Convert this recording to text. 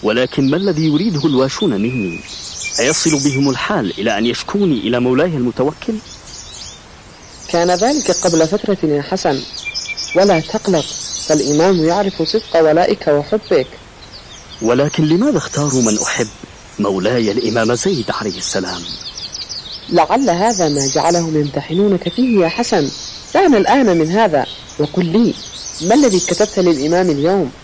ولكن ما الذي يريده الواشون مني؟ أيصل بهم الحال إلى أن يشكوني إلى مولاي المتوكل؟ كان ذلك قبل فترة يا حسن، ولا تقلق، فالإمام يعرف صدق ولائك وحبك. ولكن لماذا اختاروا من أحب، مولاي الإمام زيد عليه السلام؟ لعل هذا ما جعلهم يمتحنونك فيه يا حسن. دعنا الآن من هذا وقل لي، ما الذي كتبت للإمام اليوم؟